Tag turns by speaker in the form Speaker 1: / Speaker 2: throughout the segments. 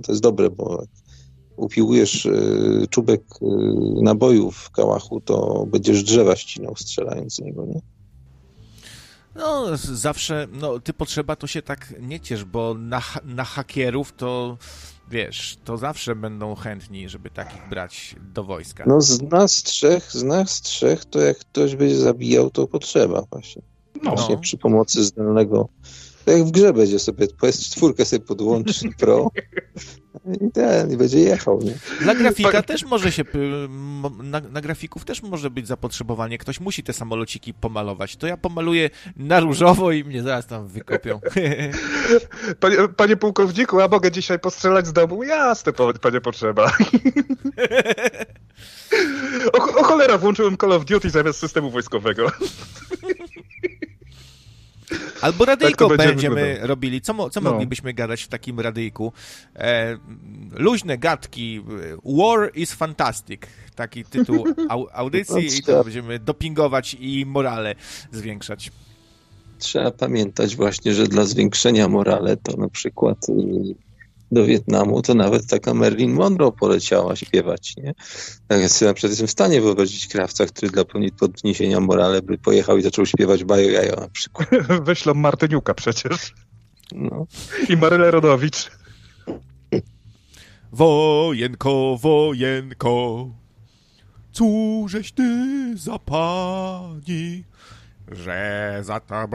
Speaker 1: To jest dobre, bo upiłujesz czubek nabojów w kałachu, to będziesz drzewa ścinał, strzelając z niego, nie?
Speaker 2: No, zawsze, ty potrzeba to się tak nie ciesz, bo na hakierów to, wiesz, to zawsze będą chętni, żeby takich brać do wojska.
Speaker 1: No z nas trzech, to jak ktoś będzie zabijał, to potrzeba właśnie. Właśnie przy pomocy zdalnego. To jak w grze będzie sobie, PS4 sobie podłączyć Pro i będzie jechał, nie?
Speaker 2: Dla grafika też może się, na grafików też może być zapotrzebowanie. Ktoś musi te samolociki pomalować. To ja pomaluję na różowo i mnie zaraz tam wykopią.
Speaker 3: Panie pułkowniku, a mogę dzisiaj postrzelać z domu? Jasne, panie potrzeba. O cholera, włączyłem Call of Duty zamiast systemu wojskowego.
Speaker 2: Albo radyjko tak będziemy robili. Co moglibyśmy gadać w takim radyjku? Luźne gadki. War is fantastic. Taki tytuł audycji i to będziemy dopingować i morale zwiększać.
Speaker 1: Trzeba pamiętać właśnie, że dla zwiększenia morale to na przykład do Wietnamu to nawet taka Marilyn Monroe poleciała śpiewać, nie? Tak, ja sobie na przykład jestem w stanie wyobrazić krawca, który dla podniesienia morale by pojechał i zaczął śpiewać Bajo Jajo na przykład.
Speaker 3: Wyślą Martyniuka przecież. No. I Marylę Rodowicz.
Speaker 2: Wojenko, wojenko, cóżeś ty za pani, że za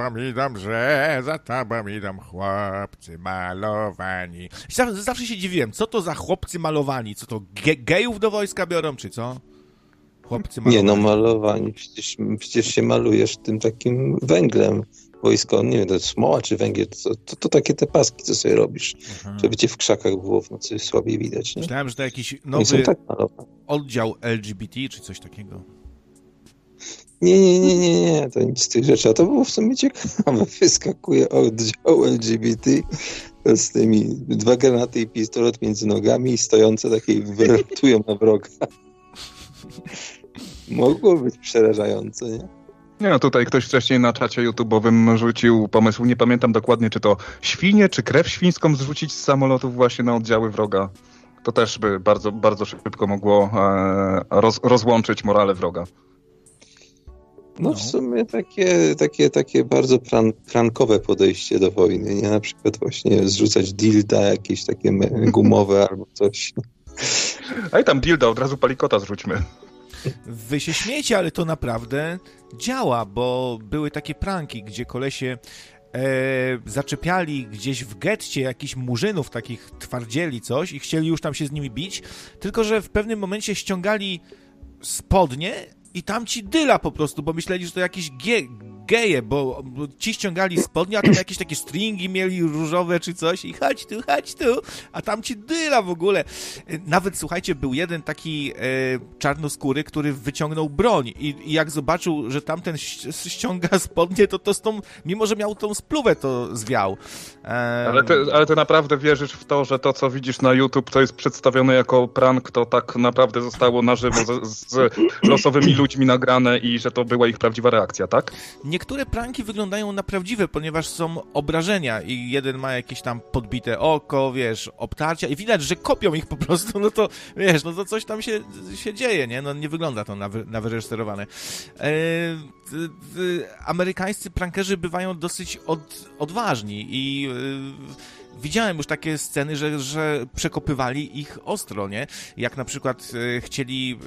Speaker 2: tobą idą chłopcy malowani. Zawsze się dziwiłem, co to za chłopcy malowani? Co to, gejów do wojska biorą, czy co? Chłopcy malowani.
Speaker 1: Nie, no malowani. Przecież się malujesz tym takim węglem wojskowym. Nie wiem, to jest smoła czy węgiel. To takie te paski, co sobie robisz. Aha. Żeby cię w krzakach było w nocy słabiej widać. Nie?
Speaker 2: Myślałem, że to jakiś nowy oddział LGBT, czy coś takiego.
Speaker 1: Nie, to nic z tych rzeczy. A to było w sumie ciekawe. Wyskakuje oddział LGBT z tymi 2 granaty i pistolet między nogami i stojące takie wylatują na wroga. Mogło być przerażające, nie?
Speaker 3: Nie no, tutaj ktoś wcześniej na czacie YouTube'owym rzucił pomysł, nie pamiętam dokładnie, czy to świnie, czy krew świńską zrzucić z samolotów właśnie na oddziały wroga. To też by bardzo, bardzo szybko mogło rozłączyć morale wroga.
Speaker 1: No w sumie takie bardzo prankowe podejście do wojny, nie? Na przykład właśnie zrzucać dilda, jakieś takie gumowe albo coś.
Speaker 3: A i tam dilda, od razu palikota zrzućmy.
Speaker 2: Wy się śmiejecie, ale to naprawdę działa, bo były takie pranki, gdzie kolesie zaczepiali gdzieś w getcie jakichś murzynów, takich twardzieli coś i chcieli już tam się z nimi bić, tylko że w pewnym momencie ściągali spodnie i tam ci dyla po prostu, bo myśleli, że to jakieś geje, bo ci ściągali spodnie, a tam jakieś takie stringi mieli różowe czy coś i chodź tu, a tam ci dyla w ogóle. Nawet, słuchajcie, był jeden taki czarnoskóry, który wyciągnął broń i jak zobaczył, że tamten ściąga spodnie, to z tą, mimo że miał tą spluwę, to zwiał.
Speaker 3: Ale ty naprawdę wierzysz w to, że to, co widzisz na YouTube, to jest przedstawione jako prank, to tak naprawdę zostało na żywo z losowymi ludźmi nagrane i że to była ich prawdziwa reakcja, tak?
Speaker 2: Niektóre pranki wyglądają na prawdziwe, ponieważ są obrażenia i jeden ma jakieś tam podbite oko, wiesz, obtarcia i widać, że kopią ich po prostu, no to wiesz, no to coś tam się dzieje, nie? No nie wygląda to na wyreżyserowane. Amerykańscy prankerzy bywają dosyć odważni i widziałem już takie sceny, że przekopywali ich ostro, nie? Jak na przykład chcieli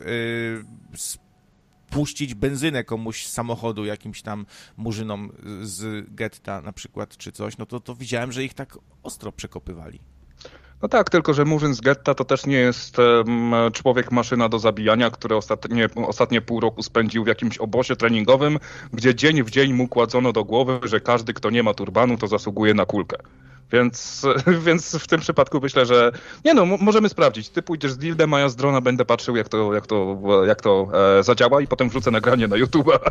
Speaker 2: puścić benzynę komuś z samochodu, jakimś tam murzynom z getta na przykład, czy coś, no to widziałem, że ich tak ostro przekopywali.
Speaker 3: No tak, tylko że murzyn z getta to też nie jest człowiek-maszyna do zabijania, który ostatnie pół roku spędził w jakimś obozie treningowym, gdzie dzień w dzień mu kładzono do głowy, że każdy, kto nie ma turbanu, to zasługuje na kulkę. Więc w tym przypadku myślę, że nie no, możemy sprawdzić. Ty pójdziesz z dildem, a ja z drona będę patrzył, jak to zadziała i potem wrzucę nagranie na YouTube'a.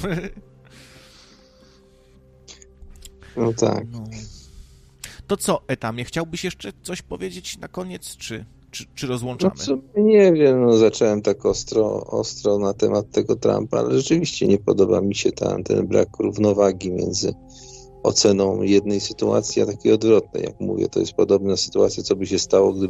Speaker 1: No tak.
Speaker 2: No. To co, Etamie, chciałbyś jeszcze coś powiedzieć na koniec, czy rozłączamy?
Speaker 1: No, nie wiem, zacząłem tak ostro na temat tego Trumpa, ale rzeczywiście nie podoba mi się ten brak równowagi między oceną jednej sytuacji, a takiej odwrotnej. Jak mówię, to jest podobna sytuacja, co by się stało, gdyby